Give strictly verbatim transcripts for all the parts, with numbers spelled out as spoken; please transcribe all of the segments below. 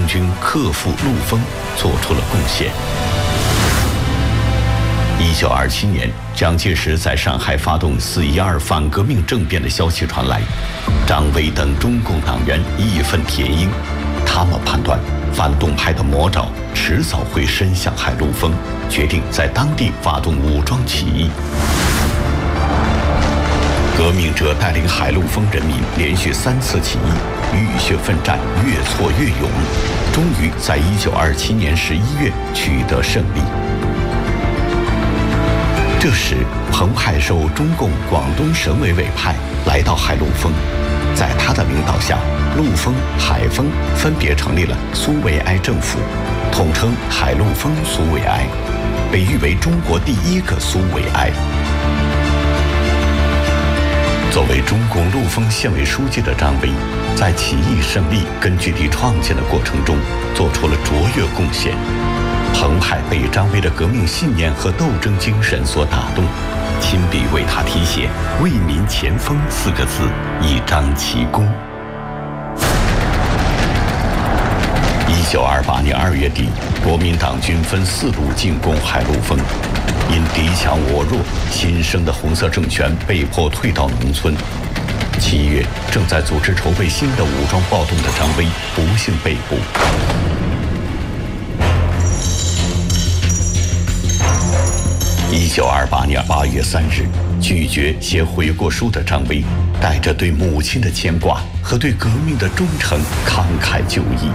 军克复陆丰做出了贡献。一九二七年，蒋介石在上海发动四一二反革命政变的消息传来，张维等中共党员义愤填膺，他们判断反动派的魔爪迟早会伸向海陆丰，决定在当地发动武装起义。革命者带领海陆丰人民连续三次起义，浴血奋战，越挫越勇，终于在一九二七年十一月取得胜利。这时，彭湃受中共广东省委委派来到海陆丰，在他的领导下，陆丰、海丰分别成立了苏维埃政府，统称海陆丰苏维埃，被誉为中国第一个苏维埃。作为中共陆丰县委书记的张维，在起义胜利根据地创建的过程中，做出了卓越贡献。彭湃被张维的革命信念和斗争精神所打动，亲笔为他题写“为民前锋”四个字，以彰其功。一九二八年二月底，国民党军分四路进攻海陆丰，因敌强我弱，新生的红色政权被迫退到农村。七月，正在组织筹备新的武装暴动的张维不幸被捕。一九二八年八月三日，拒绝写悔过书的张维，带着对母亲的牵挂和对革命的忠诚，慷慨就义。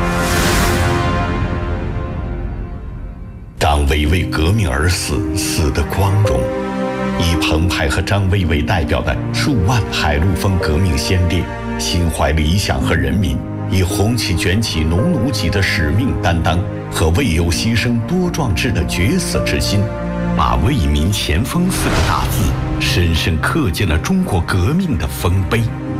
张维为革命而死，死得光荣。以彭湃和张维为代表的数万海陆丰革命先烈，心怀理想和人民，以红旗卷起农奴级的使命担当和为有牺牲多壮志的决死之心，把“为民前锋”四个大字深深刻进了中国革命的丰碑。